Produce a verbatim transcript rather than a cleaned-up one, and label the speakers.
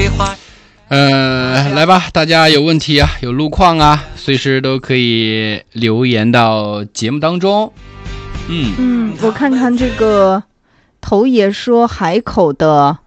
Speaker 1: 呃，来吧，大家有问题啊，有路况啊，随时都可以留言到节目当中。嗯
Speaker 2: 嗯，我看看这个头也说海口的